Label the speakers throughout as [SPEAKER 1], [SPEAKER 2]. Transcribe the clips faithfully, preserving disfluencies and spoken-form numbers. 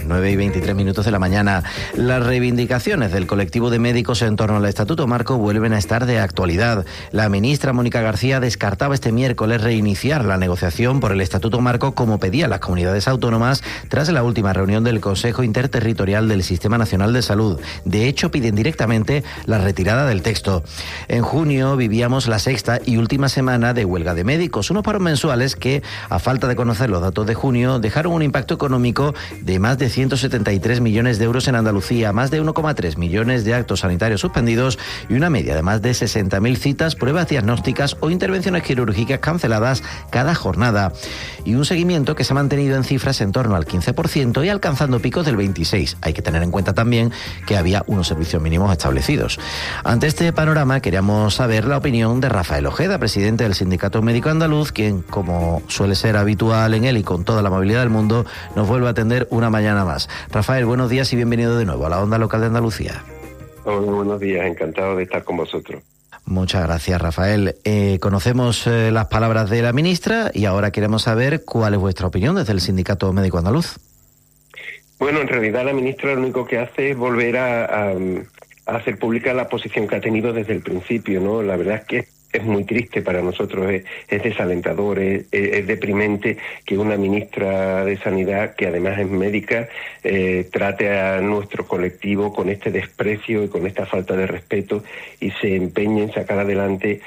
[SPEAKER 1] nueve y veintitrés minutos de la mañana. Las reivindicaciones del colectivo de médicos en torno al Estatuto Marco vuelven a estar de actualidad. La ministra Mónica García descartaba este miércoles reiniciar la negociación por el Estatuto Marco como pedían las comunidades autónomas tras la última reunión del Consejo Interterritorial del Sistema Nacional de Salud. De hecho, piden directamente la retirada del texto. En junio vivíamos la sexta y última semana de huelga de médicos, unos paros mensuales que, a falta de conocer los datos de junio, dejaron un impacto económico de más de ciento setenta y tres millones de euros en Andalucía, más de uno coma tres millones de actos sanitarios suspendidos y una media de más de sesenta mil citas, pruebas diagnósticas o intervenciones quirúrgicas canceladas cada jornada. Y un seguimiento que se ha mantenido en cifras en torno al quince por ciento y alcanzando picos del veintiséis por ciento. Hay que tener en cuenta también que había unos servicios mínimos establecidos. Ante este panorama queríamos saber la opinión de Rafael Ojeda, presidente del Sindicato Médico Andaluz, quien, como suele ser habitual en él y con toda la movilidad del mundo, nos vuelve a atender una mañana más. Rafael, buenos días y bienvenido de nuevo a la Onda Local de Andalucía.
[SPEAKER 2] Hola, buenos días, encantado de estar con vosotros.
[SPEAKER 1] Muchas gracias, Rafael. Eh, conocemos eh, las palabras de la ministra y ahora queremos saber cuál es vuestra opinión desde el Sindicato Médico Andaluz.
[SPEAKER 2] Bueno, en realidad la ministra lo único que hace es volver a, a, a hacer pública la posición que ha tenido desde el principio, ¿no? La verdad es que es muy triste para nosotros, es, es desalentador, es, es deprimente que una ministra de Sanidad, que además es médica, eh, trate a nuestro colectivo con este desprecio y con esta falta de respeto y se empeñe en sacar adelante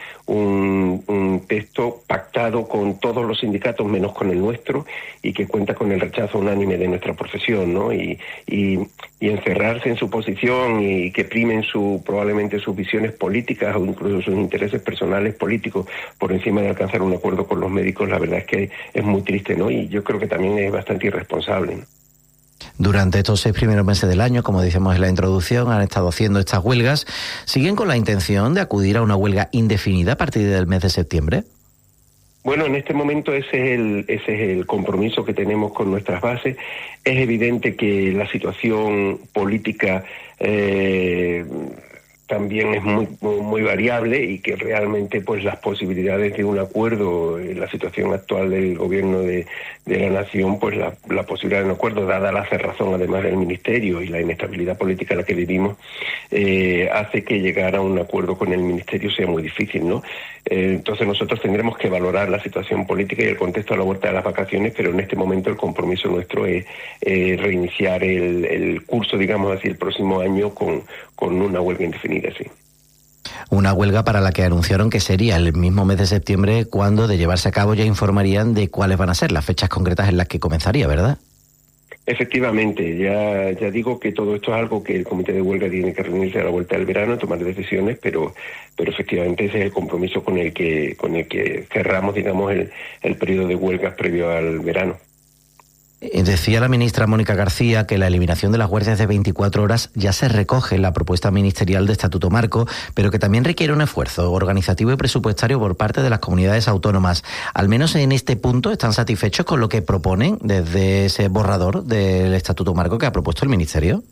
[SPEAKER 2] un, un texto pactado con todos los sindicatos menos con el nuestro y que cuenta con el rechazo unánime de nuestra profesión, ¿no? Y, y, y encerrarse en su posición y que primen su probablemente sus visiones políticas o incluso sus intereses personales políticos por encima de alcanzar un acuerdo con los médicos, la verdad es que es muy triste, ¿no? Y yo creo que también es bastante irresponsable, ¿no?
[SPEAKER 1] Durante estos seis primeros meses del año, como decíamos en la introducción, han estado haciendo estas huelgas. ¿Siguen con la intención de acudir a una huelga indefinida a partir del mes de septiembre?
[SPEAKER 2] Bueno, en este momento ese es el ese es el compromiso que tenemos con nuestras bases. Es evidente que la situación política eh, también es muy, muy muy variable y que realmente pues las posibilidades de un acuerdo en la situación actual del gobierno de, de la nación, pues la, la posibilidad de un acuerdo, dada la cerrazón además del ministerio y la inestabilidad política en la que vivimos, eh, hace que llegar a un acuerdo con el ministerio sea muy difícil, ¿no? Eh, entonces nosotros tendremos que valorar la situación política y el contexto a la vuelta de las vacaciones, pero en este momento el compromiso nuestro es eh, reiniciar el, el curso, digamos así, el próximo año con, con una huelga indefinida. Sí.
[SPEAKER 1] Una huelga para la que anunciaron que sería el mismo mes de septiembre, cuando, de llevarse a cabo, ya informarían de cuáles van a ser las fechas concretas en las que comenzaría, ¿verdad?
[SPEAKER 2] Efectivamente, ya ya digo que todo esto es algo que el comité de huelga tiene que reunirse a la vuelta del verano, tomar decisiones, pero pero efectivamente ese es el compromiso con el que con el que cerramos, digamos, el, el periodo de huelgas previo al verano.
[SPEAKER 1] Decía la ministra Mónica García que la eliminación de las guardias de veinticuatro horas ya se recoge en la propuesta ministerial de Estatuto Marco, pero que también requiere un esfuerzo organizativo y presupuestario por parte de las comunidades autónomas. Al menos en este punto, ¿están satisfechos con lo que proponen desde ese borrador del Estatuto Marco que ha propuesto el Ministerio?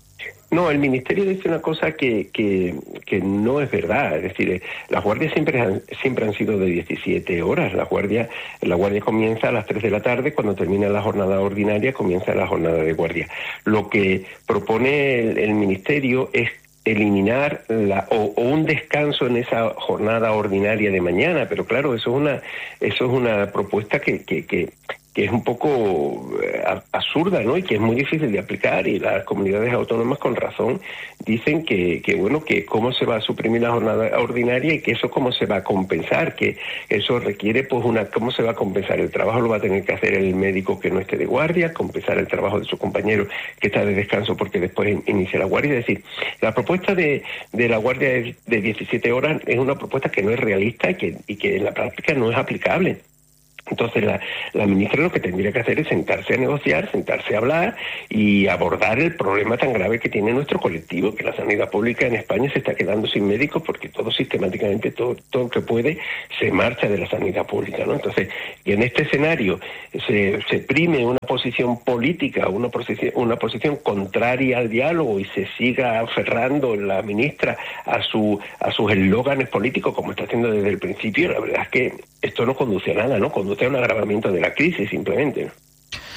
[SPEAKER 2] No, el Ministerio dice una cosa que, que, que no es verdad. Es decir, las guardias siempre han, siempre han sido de diecisiete horas. La guardia, la guardia comienza a las tres de la tarde, cuando termina la jornada ordinaria comienza la jornada de guardia. Lo que propone el, el Ministerio es eliminar la, o, o un descanso en esa jornada ordinaria de mañana, pero claro, eso es una, eso es una propuesta que, que, que que es un poco absurda, ¿no? Y que es muy difícil de aplicar, y las comunidades autónomas con razón dicen que, que bueno, que cómo se va a suprimir la jornada ordinaria y que eso cómo se va a compensar, que eso requiere pues una, cómo se va a compensar. El trabajo lo va a tener que hacer el médico que no esté de guardia, compensar el trabajo de su compañero que está de descanso porque después inicia la guardia. Es decir, la propuesta de, de la guardia de, de diecisiete horas es una propuesta que no es realista y que, y que en la práctica no es aplicable. Entonces la, la ministra lo que tendría que hacer es sentarse a negociar, sentarse a hablar y abordar el problema tan grave que tiene nuestro colectivo, que la sanidad pública en España se está quedando sin médicos porque todo sistemáticamente, todo, todo lo que puede, se marcha de la sanidad pública, ¿no? Entonces, y en este escenario se, se prime una posición política, una posición, una posición contraria al diálogo y se siga aferrando la ministra a su a sus eslóganes políticos como está haciendo desde el principio, la verdad es que esto no conduce a nada, ¿no? Conduce a un agravamiento de la crisis simplemente, ¿no?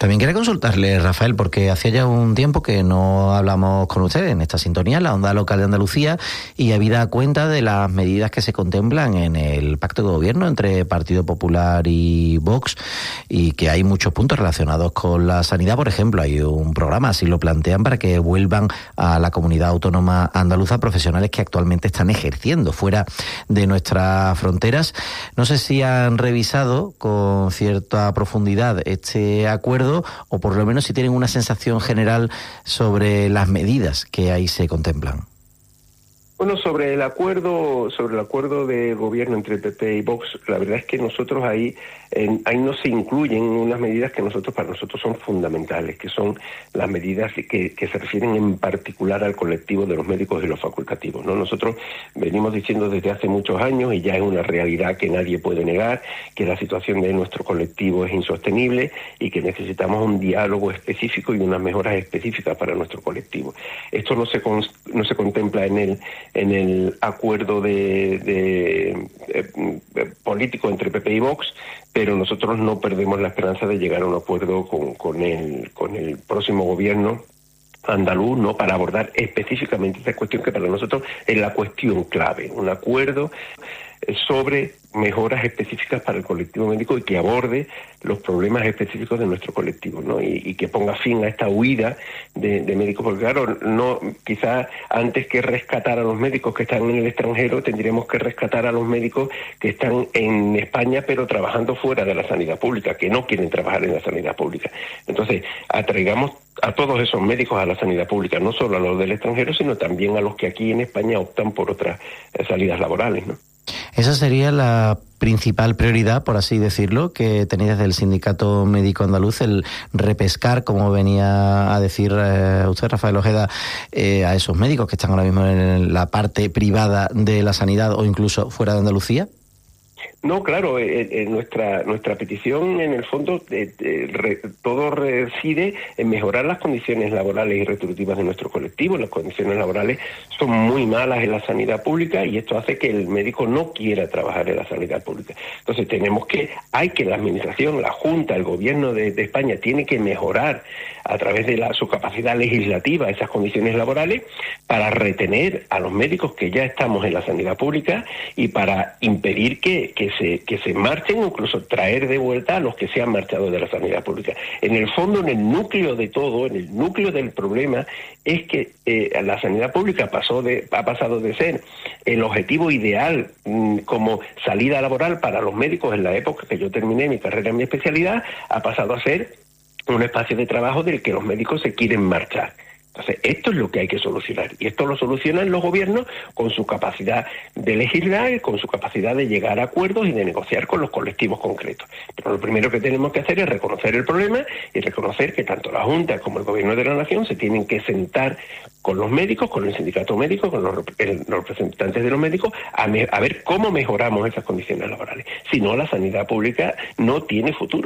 [SPEAKER 1] También quería consultarle, Rafael, porque hacía ya un tiempo que no hablamos con usted en esta sintonía, en la onda local de Andalucía, y habida cuenta de las medidas que se contemplan en el pacto de gobierno entre Partido Popular y Vox, y que hay muchos puntos relacionados con la sanidad. Por ejemplo, hay un programa, así lo plantean, para que vuelvan a la comunidad autónoma andaluza profesionales que actualmente están ejerciendo fuera de nuestras fronteras. No sé si han revisado con cierta profundidad este acuerdo, o por lo menos si tienen una sensación general sobre las medidas que ahí se contemplan.
[SPEAKER 2] Bueno, sobre el acuerdo, sobre el acuerdo de gobierno entre P P y Vox, la verdad es que nosotros ahí, eh, ahí no se incluyen unas medidas que nosotros para nosotros son fundamentales, que son las medidas que, que se refieren en particular al colectivo de los médicos y los facultativos, ¿no? Nosotros venimos diciendo desde hace muchos años, y ya es una realidad que nadie puede negar, que la situación de nuestro colectivo es insostenible y que necesitamos un diálogo específico y unas mejoras específicas para nuestro colectivo. Esto no se con, no se contempla en el en el acuerdo de, de, de, de político entre P P y Vox, pero nosotros no perdemos la esperanza de llegar a un acuerdo con, con, el, con el próximo gobierno andaluz, ¿no?, para abordar específicamente esta cuestión que para nosotros es la cuestión clave, un acuerdo sobre mejoras específicas para el colectivo médico y que aborde los problemas específicos de nuestro colectivo, ¿no? Y, y que ponga fin a esta huida de, de médicos, porque claro, no, quizás antes que rescatar a los médicos que están en el extranjero, tendríamos que rescatar a los médicos que están en España pero trabajando fuera de la sanidad pública, que no quieren trabajar en la sanidad pública. Entonces, atraigamos a todos esos médicos a la sanidad pública, no solo a los del extranjero, sino también a los que aquí en España optan por otras eh, salidas laborales, ¿no?
[SPEAKER 1] Esa sería la principal prioridad, por así decirlo, que tenéis desde el Sindicato Médico Andaluz, el repescar, como venía a decir eh, usted, Rafael Ojeda, eh, a esos médicos que están ahora mismo en la parte privada de la sanidad o incluso fuera de Andalucía.
[SPEAKER 2] No, claro, eh, eh, nuestra nuestra petición en el fondo eh, eh, re, todo reside en mejorar las condiciones laborales y retributivas de nuestro colectivo. Las condiciones laborales son muy malas en la sanidad pública y esto hace que el médico no quiera trabajar en la sanidad pública. Entonces tenemos que, hay que la administración, la Junta, el gobierno de, de España tiene que mejorar a través de la, su capacidad legislativa esas condiciones laborales para retener a los médicos que ya estamos en la sanidad pública y para impedir que, que se que se marchen o incluso traer de vuelta a los que se han marchado de la sanidad pública. En el fondo, en el núcleo de todo, en el núcleo del problema, es que eh, la sanidad pública pasó de, ha pasado de ser el objetivo ideal mmm, como salida laboral para los médicos en la época que yo terminé mi carrera en mi especialidad, ha pasado a ser un espacio de trabajo del que los médicos se quieren marchar. Entonces, esto es lo que hay que solucionar. Y esto lo solucionan los gobiernos con su capacidad de legislar, con su capacidad de llegar a acuerdos y de negociar con los colectivos concretos. Pero lo primero que tenemos que hacer es reconocer el problema y reconocer que tanto la Junta como el Gobierno de la Nación se tienen que sentar con los médicos, con el sindicato médico, con los, los representantes de los médicos, a, me, a ver cómo mejoramos esas condiciones laborales. Si no, la sanidad pública no tiene futuro.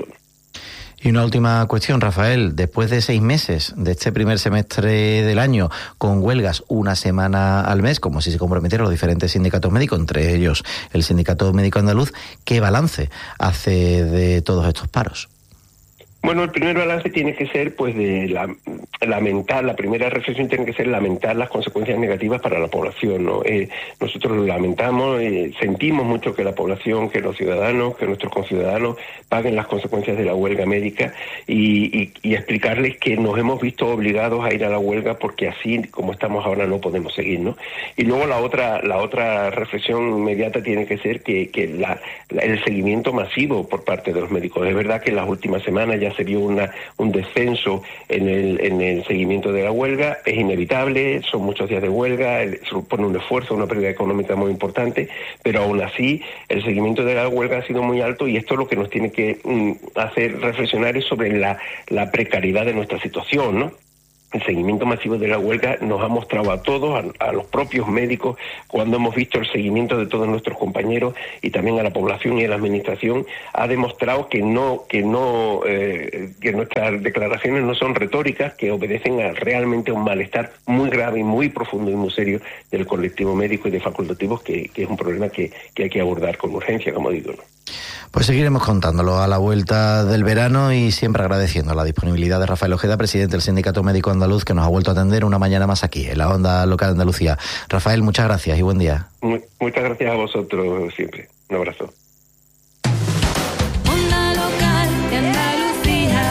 [SPEAKER 1] Y una última cuestión, Rafael. Después de seis meses de este primer semestre del año, con huelgas una semana al mes, como si se comprometieron los diferentes sindicatos médicos, entre ellos el Sindicato Médico Andaluz, ¿qué balance hace de todos estos paros?
[SPEAKER 2] Bueno, el primer balance tiene que ser, pues, de la, lamentar, la primera reflexión tiene que ser lamentar las consecuencias negativas para la población, ¿no? Eh, nosotros lo lamentamos, eh, sentimos mucho que la población, que los ciudadanos, que nuestros conciudadanos paguen las consecuencias de la huelga médica y, y, y explicarles que nos hemos visto obligados a ir a la huelga porque así como estamos ahora no podemos seguir, ¿no? Y luego la otra la otra reflexión inmediata tiene que ser que, que la, la, el seguimiento masivo por parte de los médicos. Es verdad que en las últimas semanas ya se vio una, un descenso en el, en el seguimiento de la huelga, es inevitable, son muchos días de huelga, supone un esfuerzo, una pérdida económica muy importante, pero aún así el seguimiento de la huelga ha sido muy alto y esto lo que nos tiene que mm, hacer reflexionar es sobre la, la precariedad de nuestra situación, ¿no? El seguimiento masivo de la huelga nos ha mostrado a todos, a, a los propios médicos, cuando hemos visto el seguimiento de todos nuestros compañeros y también a la población y a la administración, ha demostrado que no, que no, eh, que nuestras declaraciones no son retóricas, que obedecen a realmente un malestar muy grave y muy profundo y muy serio del colectivo médico y de facultativos, que, que es un problema que, que hay que abordar con urgencia, como digo, ¿no?
[SPEAKER 1] Pues seguiremos contándolo a la vuelta del verano y siempre agradeciendo la disponibilidad de Rafael Ojeda, presidente del Sindicato Médico Andaluz, que nos ha vuelto a atender una mañana más aquí, en la Onda Local de Andalucía. Rafael, muchas gracias y buen día.
[SPEAKER 2] Muchas gracias a vosotros siempre. Un abrazo.
[SPEAKER 3] Onda Local de Andalucía.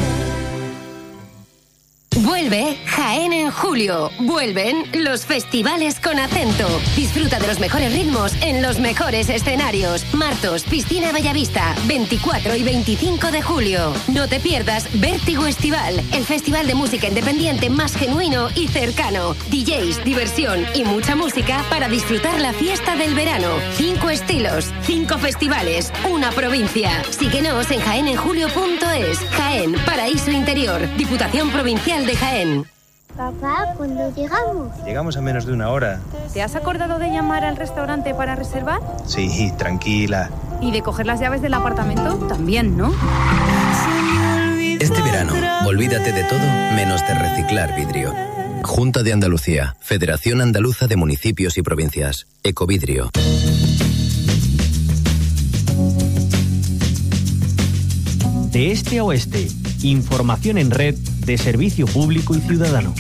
[SPEAKER 3] Vuelve Jaén en julio. Vuelven los festivales con acento. Disfruta de los mejores ritmos en los mejores escenarios. Martos, Piscina Bellavista, veinticuatro y veinticinco de julio. No te pierdas Vértigo Estival, el festival de música independiente más genuino y cercano. D Js, diversión y mucha música para disfrutar la fiesta del verano. Cinco estilos, cinco festivales, una provincia. Síguenos en jaén en julio punto es. Jaén, paraíso interior. Diputación Provincial de Jaén.
[SPEAKER 4] Papá, ¿cuándo llegamos?
[SPEAKER 5] Llegamos a menos de una hora.
[SPEAKER 6] ¿Te has acordado de llamar al restaurante para reservar?
[SPEAKER 5] Sí, tranquila.
[SPEAKER 6] ¿Y de coger las llaves del apartamento? También, ¿no?
[SPEAKER 7] Este verano, olvídate de todo menos de reciclar vidrio. Junta de Andalucía, Federación Andaluza de Municipios y Provincias, Ecovidrio.
[SPEAKER 8] De este a oeste, información en red de servicio público y ciudadano.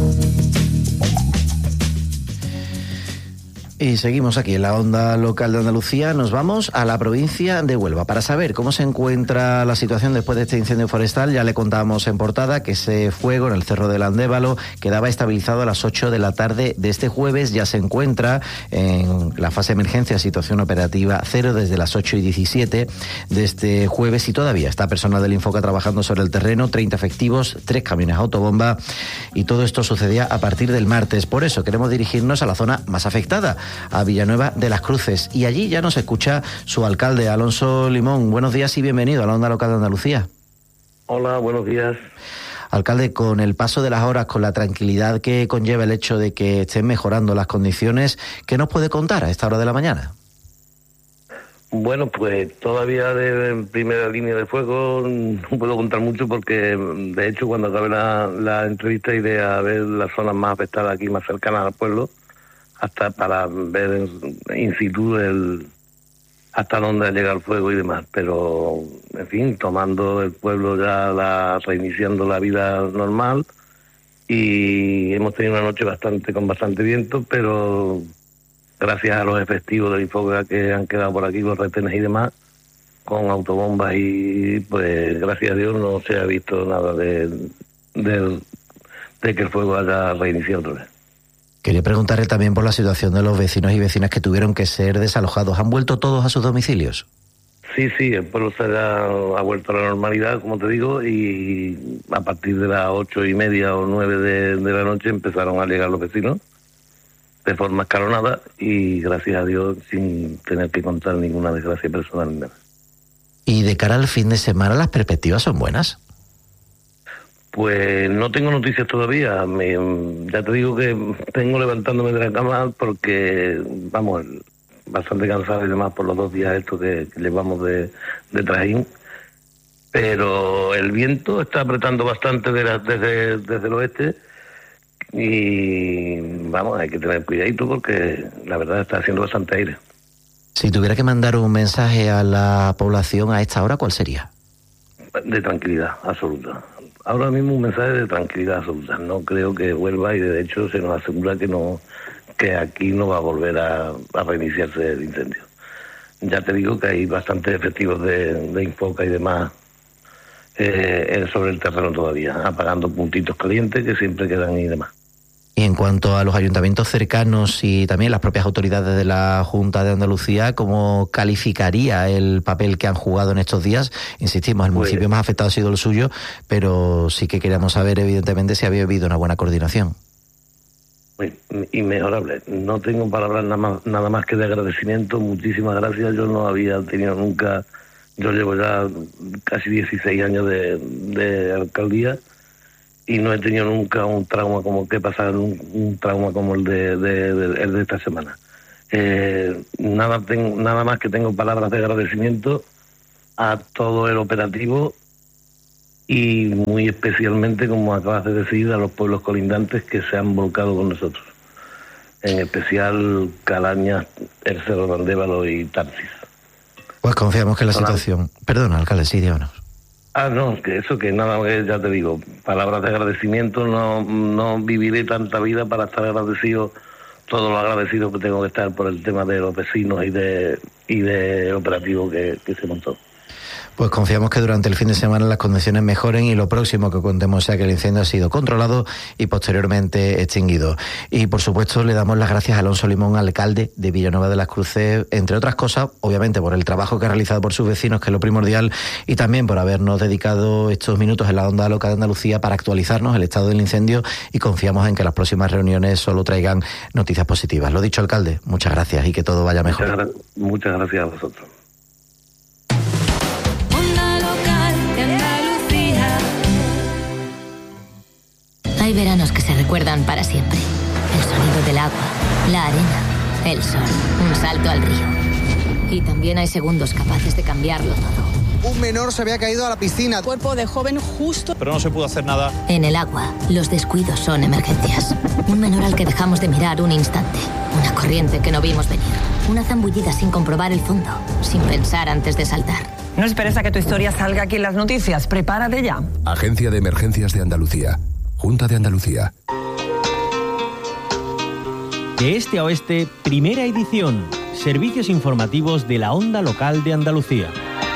[SPEAKER 1] Y seguimos aquí en la Onda Local de Andalucía. Nos vamos a la provincia de Huelva para saber cómo se encuentra la situación después de este incendio forestal. Ya le contábamos en portada que ese fuego en el Cerro del Andévalo quedaba estabilizado a las ocho de la tarde de este jueves. Ya se encuentra en la fase de emergencia, situación operativa cero desde las ocho y diecisiete de este jueves, y todavía está personal del Infoca trabajando sobre el terreno, treinta efectivos, tres camiones autobomba, y todo esto sucedía a partir del martes. Por eso queremos dirigirnos a la zona más afectada, a Villanueva de las Cruces, y allí ya nos escucha su alcalde, Alonso Limón. Buenos días y bienvenido a la Onda Local de Andalucía.
[SPEAKER 9] Hola, buenos días.
[SPEAKER 1] Alcalde, con el paso de las horas, con la tranquilidad que conlleva el hecho de que estén mejorando las condiciones, ¿qué nos puede contar a esta hora de la mañana?
[SPEAKER 9] Bueno, pues todavía de primera línea de fuego no puedo contar mucho porque, de hecho, cuando acabe la, la entrevista iré a ver las zonas más afectadas aquí, más cercanas al pueblo, hasta para ver in situ el, hasta dónde ha llegado el fuego y demás. Pero, en fin, tomando el pueblo ya, la, reiniciando la vida normal, y hemos tenido una noche bastante con bastante viento, pero gracias a los efectivos del Infoca que han quedado por aquí, los retenes y demás, con autobombas, y pues gracias a Dios no se ha visto nada de, de, de que el fuego haya reiniciado otra vez.
[SPEAKER 1] Quería preguntarle también por la situación de los vecinos y vecinas que tuvieron que ser desalojados. ¿Han vuelto todos a sus domicilios?
[SPEAKER 9] Sí, sí, el pueblo se ha, ha vuelto a la normalidad, como te digo, y a partir de las ocho y media o nueve de, de la noche empezaron a llegar los vecinos de forma escalonada y, gracias a Dios, sin tener que contar ninguna desgracia personal ni nada.
[SPEAKER 1] ¿Y de cara al fin de semana las perspectivas son buenas?
[SPEAKER 9] Pues no tengo noticias todavía. Me, ya te digo que tengo levantándome de la cama porque, vamos, bastante cansado y demás por los dos días estos que, que llevamos de, de trajín. Pero el viento está apretando bastante de la, desde, desde el oeste y, vamos, hay que tener cuidadito porque la verdad está haciendo bastante aire.
[SPEAKER 1] Si tuviera que mandar un mensaje a la población a esta hora, ¿cuál sería?
[SPEAKER 9] De tranquilidad absoluta. Ahora mismo un mensaje de tranquilidad absoluta. No creo que vuelva y, de hecho, se nos asegura que no que aquí no va a volver a, a reiniciarse el incendio. Ya te digo que hay bastantes efectivos de, de Infoca y demás eh, sobre el terreno todavía, apagando puntitos calientes que siempre quedan y demás.
[SPEAKER 1] Y en cuanto a los ayuntamientos cercanos y también las propias autoridades de la Junta de Andalucía, ¿cómo calificaría el papel que han jugado en estos días? Insistimos, el pues, municipio más afectado ha sido el suyo, pero sí que queríamos saber, evidentemente, si había habido una buena coordinación.
[SPEAKER 9] Pues, inmejorable. No tengo palabras nada más, nada más que de agradecimiento. Muchísimas gracias. Yo no había tenido nunca... Yo llevo ya casi dieciséis años de, de alcaldía y no he tenido nunca un trauma como que pasar un, un trauma como el de, de, de, el de esta semana. Eh, nada, tengo, nada más que tengo palabras de agradecimiento a todo el operativo y muy especialmente, como acabas de decir, a los pueblos colindantes que se han volcado con nosotros. En especial Calañas, el Cerro de Andévalo y Tarsis.
[SPEAKER 1] Pues confiamos que la situación... Perdona, alcalde, sí, díganos.
[SPEAKER 9] Ah, no, que eso que nada, ya te digo, palabras de agradecimiento, no, no viviré tanta vida para estar agradecido, todo lo agradecido que tengo que estar por el tema de los vecinos y de y del operativo que, que se montó.
[SPEAKER 1] Pues confiamos que durante el fin de semana las condiciones mejoren y lo próximo que contemos sea que el incendio ha sido controlado y posteriormente extinguido. Y por supuesto le damos las gracias a Alonso Limón, alcalde de Villanueva de las Cruces, entre otras cosas, obviamente por el trabajo que ha realizado por sus vecinos, que es lo primordial, y también por habernos dedicado estos minutos en la onda local de Andalucía para actualizarnos el estado del incendio, y confiamos en que las próximas reuniones solo traigan noticias positivas. Lo dicho, alcalde, muchas gracias y que todo vaya mejor.
[SPEAKER 9] Muchas, gra- muchas gracias a vosotros.
[SPEAKER 10] Hay veranos que se recuerdan para siempre. El sonido del agua, la arena, el sol, un salto al río. Y también hay segundos capaces de cambiarlo todo.
[SPEAKER 11] Un menor se había caído a la piscina.
[SPEAKER 12] Cuerpo de joven justo.
[SPEAKER 5] Pero no se pudo hacer nada.
[SPEAKER 10] En el agua, los descuidos son emergencias. Un menor al que dejamos de mirar un instante. Una corriente que no vimos venir. Una zambullida sin comprobar el fondo, sin pensar antes de saltar.
[SPEAKER 12] No esperes a que tu historia salga aquí en las noticias. Prepárate ya.
[SPEAKER 13] Agencia de Emergencias de Andalucía. Junta de Andalucía.
[SPEAKER 8] De este a oeste, primera edición. Servicios informativos de la onda local de Andalucía.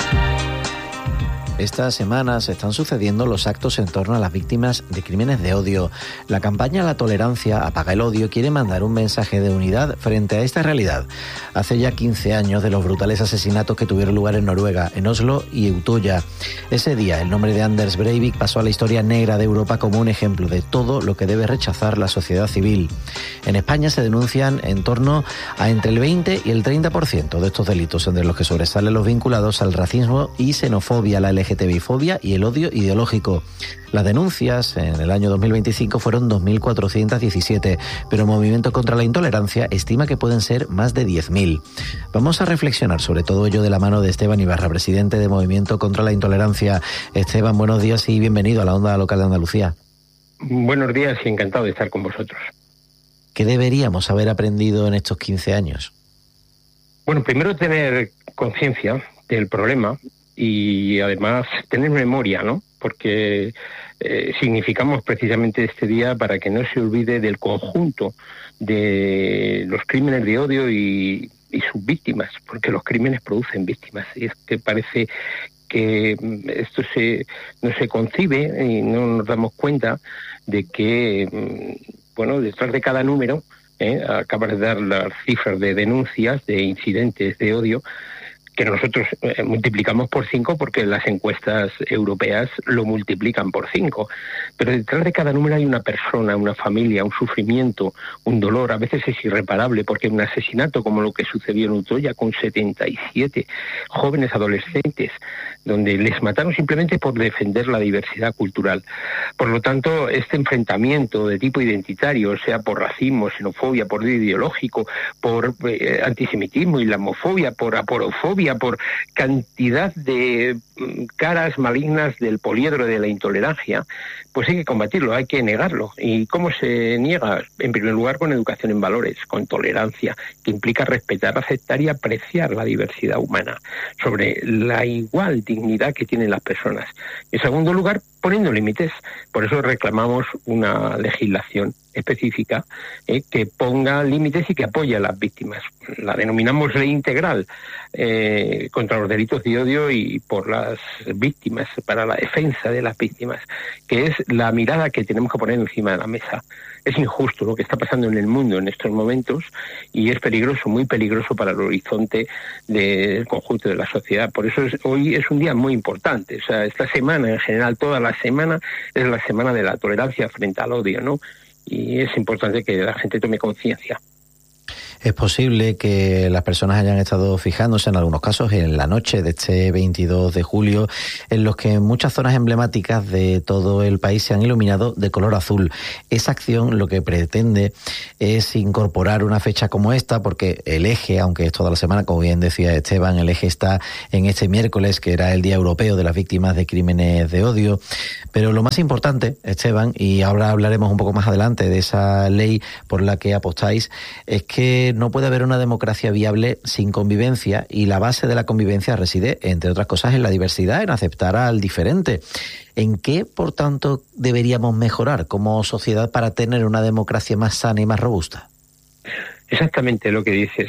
[SPEAKER 1] Esta semana se están sucediendo los actos en torno a las víctimas de crímenes de odio. La campaña La Tolerancia Apaga el Odio quiere mandar un mensaje de unidad frente a esta realidad. Hace ya quince años de los brutales asesinatos que tuvieron lugar en Noruega, en Oslo y Utoya. Ese día, el nombre de Anders Breivik pasó a la historia negra de Europa como un ejemplo de todo lo que debe rechazar la sociedad civil. En España se denuncian en torno a entre el veinte y el treinta por ciento de estos delitos, entre los que sobresalen los vinculados al racismo y xenofobia, la L G T B I fobia y el odio ideológico. Las denuncias en el año dos mil veinticinco fueron dos mil cuatrocientos diecisiete, pero el Movimiento contra la Intolerancia estima que pueden ser más de diez mil. Vamos a reflexionar sobre todo ello de la mano de Esteban Ibarra, presidente de Movimiento contra la Intolerancia. Esteban, buenos días y bienvenido a la onda local de Andalucía.
[SPEAKER 2] Buenos días y encantado de estar con vosotros.
[SPEAKER 1] ¿Qué deberíamos haber aprendido en estos quince años?
[SPEAKER 2] Bueno, primero tener conciencia del problema y además tener memoria, ¿no? Porque eh, significamos precisamente este día para que no se olvide del conjunto de los crímenes de odio y, y sus víctimas, porque los crímenes producen víctimas. Y es que parece que esto se no se concibe y no nos damos cuenta de que, bueno, detrás de cada número, eh, acabas de dar las cifras de denuncias, de incidentes de odio, que nosotros eh, multiplicamos por cinco porque las encuestas europeas lo multiplican por cinco. Pero detrás de cada número hay una persona, una familia, un sufrimiento, un dolor. A veces es irreparable porque un asesinato como lo que sucedió en Utoya con setenta y siete jóvenes adolescentes, donde les mataron simplemente por defender la diversidad cultural. Por lo tanto, este enfrentamiento de tipo identitario, sea por racismo, xenofobia, por odio ideológico, por eh, antisemitismo, islamofobia, por aporofobia, por cantidad de caras malignas del poliedro de la intolerancia, pues hay que combatirlo, hay que negarlo. ¿Y cómo se niega? En primer lugar, con educación en valores, con tolerancia, que implica respetar, aceptar y apreciar la diversidad humana, sobre la igual dignidad que tienen las personas. En segundo lugar, poniendo límites. Por eso reclamamos una legislación específica eh, que ponga límites y que apoye a las víctimas. La denominamos ley integral eh, contra los delitos de odio y por las víctimas, para la defensa de las víctimas, que es la mirada que tenemos que poner encima de la mesa. Es injusto lo que está pasando en el mundo en estos momentos y es peligroso, muy peligroso para el horizonte del conjunto de la sociedad. Por eso es, hoy es un día muy importante. O sea, esta semana, en general, toda la semana es la semana de la tolerancia frente al odio, ¿no? Y es importante que la gente tome conciencia.
[SPEAKER 1] Es posible que las personas hayan estado fijándose en algunos casos en la noche de este veintidós de julio, en los que muchas zonas emblemáticas de todo el país se han iluminado de color azul. Esa acción lo que pretende es incorporar una fecha como esta, porque el eje, aunque es toda la semana, como bien decía Esteban, el eje está en este miércoles, que era el Día Europeo de las Víctimas de Crímenes de Odio. Pero lo más importante, Esteban, y ahora hablaremos un poco más adelante de esa ley por la que apostáis, es que que no puede haber una democracia viable sin convivencia, y la base de la convivencia reside, entre otras cosas, en la diversidad, en aceptar al diferente. ¿En qué, por tanto, deberíamos mejorar como sociedad para tener una democracia más sana y más robusta?
[SPEAKER 2] Exactamente lo que dices.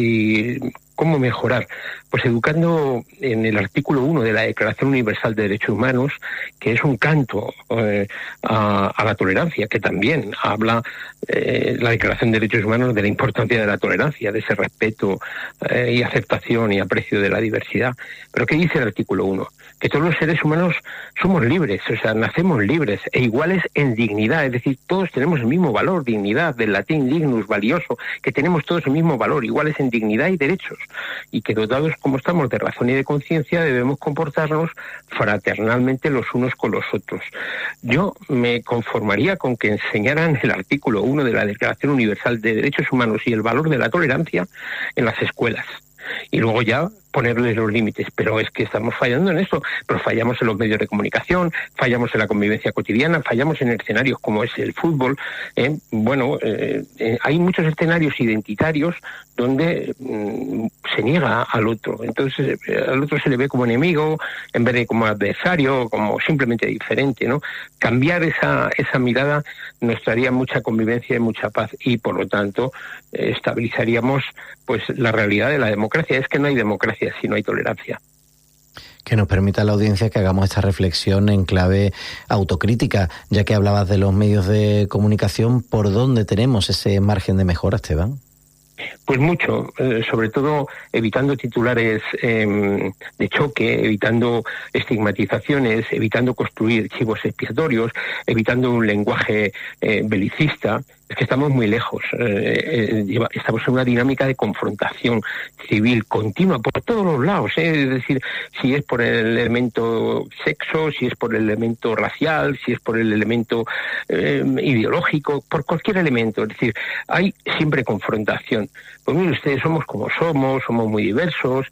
[SPEAKER 2] ¿Y cómo mejorar? Pues educando en el artículo uno de la Declaración Universal de Derechos Humanos, que es un canto eh, a, a la tolerancia, que también habla eh, la Declaración de Derechos Humanos de la importancia de la tolerancia, de ese respeto eh, y aceptación y aprecio de la diversidad. Pero ¿qué dice el artículo uno? Que todos los seres humanos somos libres, o sea, nacemos libres e iguales en dignidad, es decir, todos tenemos el mismo valor, dignidad, del latín dignus, valioso, que tenemos todos el mismo valor, iguales en dignidad y derechos, y que dotados como estamos de razón y de conciencia debemos comportarnos fraternalmente los unos con los otros. Yo me conformaría con que enseñaran el artículo uno de la Declaración Universal de Derechos Humanos y el valor de la tolerancia en las escuelas, y luego ya ponerles los límites, pero es que estamos fallando en eso, pero fallamos en los medios de comunicación, fallamos en la convivencia cotidiana, fallamos en escenarios como es el fútbol. ¿eh? Bueno, eh, eh, hay muchos escenarios identitarios donde mm, se niega al otro, entonces eh, al otro se le ve como enemigo en vez de como adversario, como simplemente diferente, ¿no? Cambiar esa esa mirada nos traería mucha convivencia y mucha paz, y por lo tanto eh, estabilizaríamos pues la realidad de la democracia. Es que no hay democracia si no hay tolerancia.
[SPEAKER 1] Que nos permita a la audiencia que hagamos esta reflexión en clave autocrítica, ya que hablabas de los medios de comunicación. ¿Por dónde tenemos ese margen de mejora, Esteban?
[SPEAKER 2] Pues mucho, eh, sobre todo evitando titulares eh, de choque, evitando estigmatizaciones, evitando construir chivos expiatorios, evitando un lenguaje eh, belicista. Es que estamos muy lejos, eh, eh, estamos en una dinámica de confrontación civil continua por todos los lados, ¿eh? Es decir, si es por el elemento sexo, si es por el elemento racial, si es por el elemento eh, ideológico, por cualquier elemento, es decir, hay siempre confrontación. Pues miren ustedes, somos como somos, somos muy diversos,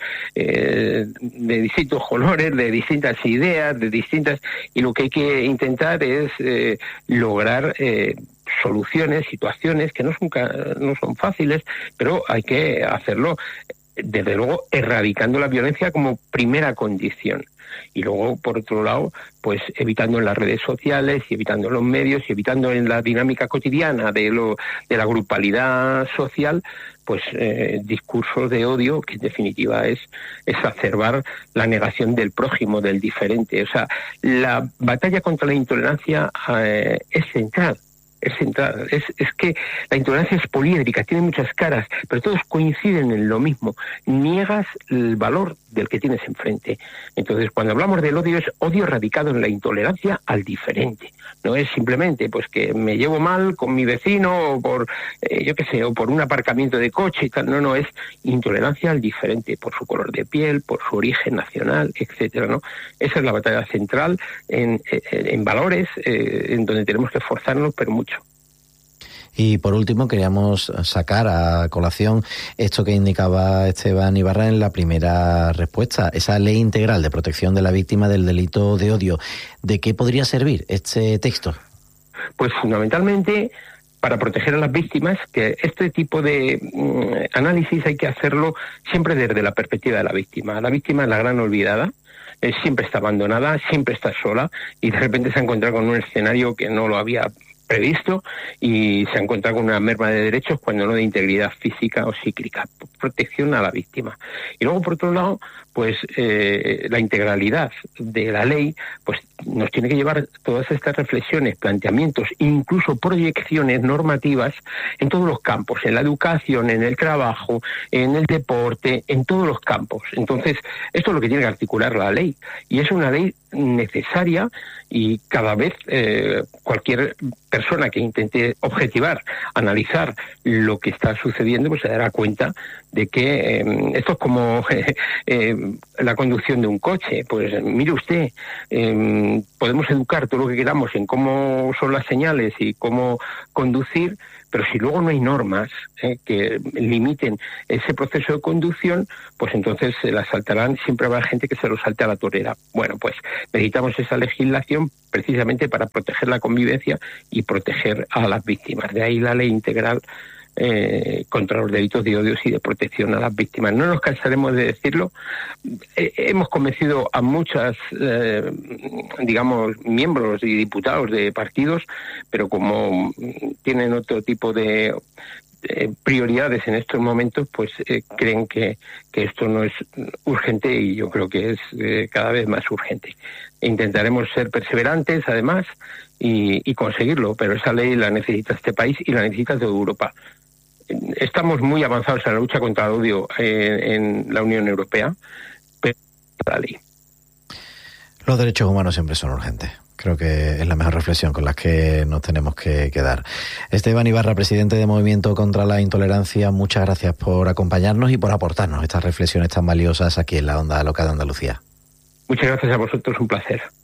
[SPEAKER 2] eh, de distintos colores, de distintas ideas, de distintas, y lo que hay que intentar es eh, lograr eh, soluciones, situaciones que no son, no son fáciles, pero hay que hacerlo, desde luego, erradicando la violencia como primera condición. Y luego, por otro lado, pues evitando en las redes sociales y evitando en los medios y evitando en la dinámica cotidiana de, lo, de la grupalidad social, pues eh, discursos de odio, que en definitiva es exacerbar la negación del prójimo, del diferente. O sea, la batalla contra la intolerancia eh, es central. Es central. Es, es que la intolerancia es poliédrica, tiene muchas caras, pero todos coinciden en lo mismo. Niegas el valor del que tienes enfrente. Entonces, cuando hablamos del odio, es odio radicado en la intolerancia al diferente. No es simplemente pues que me llevo mal con mi vecino o por, eh, yo qué sé, o por un aparcamiento de coche y tal. No, no, es intolerancia al diferente, por su color de piel, por su origen nacional, etcétera, ¿no? Esa es la batalla central en, en, en valores, eh, en donde tenemos que esforzarnos, pero mucho.
[SPEAKER 1] Y por último queríamos sacar a colación esto que indicaba Esteban Ibarra en la primera respuesta, esa ley integral de protección de la víctima del delito de odio. ¿De qué podría servir este texto?
[SPEAKER 2] Pues fundamentalmente para proteger a las víctimas, que este tipo de mm, análisis hay que hacerlo siempre desde la perspectiva de la víctima. La víctima es la gran olvidada, eh, siempre está abandonada, siempre está sola y de repente se encuentra con un escenario que no lo había previsto y se encuentra con una merma de derechos, cuando no de integridad física o psíquica. Protección a la víctima. Y luego, por otro lado, pues eh, la integralidad de la ley pues nos tiene que llevar todas estas reflexiones, planteamientos, incluso proyecciones normativas en todos los campos, en la educación, en el trabajo, en el deporte, en todos los campos. Entonces, esto es lo que tiene que articular la ley, y es una ley necesaria, y cada vez eh, cualquier persona que intente objetivar, analizar lo que está sucediendo, pues se dará cuenta de que eh, esto es como eh, eh, la conducción de un coche. Pues mire usted, eh, podemos educar todo lo que queramos en cómo son las señales y cómo conducir, pero si luego no hay normas eh, que limiten ese proceso de conducción, pues entonces se la saltarán, siempre habrá gente que se lo salte a la torera. Bueno, pues necesitamos esa legislación precisamente para proteger la convivencia y proteger a las víctimas. De ahí la ley integral eh, contra los delitos de odio y de protección a las víctimas. No nos cansaremos de decirlo. Eh, hemos convencido a muchas, eh, digamos, miembros y diputados de partidos, pero como tienen otro tipo de Eh, prioridades en estos momentos, pues eh, creen que, que esto no es urgente, y yo creo que es eh, cada vez más urgente. Intentaremos ser perseverantes, además, y, y conseguirlo, pero esa ley la necesita este país y la necesita toda Europa. Estamos muy avanzados en la lucha contra el odio eh, en la Unión Europea, pero la ley.
[SPEAKER 1] Los derechos humanos siempre son urgentes. Creo que es la mejor reflexión con la que nos tenemos que quedar. Esteban Ibarra, presidente de Movimiento contra la Intolerancia, muchas gracias por acompañarnos y por aportarnos estas reflexiones tan valiosas aquí en la Onda Local de Andalucía.
[SPEAKER 2] Muchas gracias a vosotros, un placer.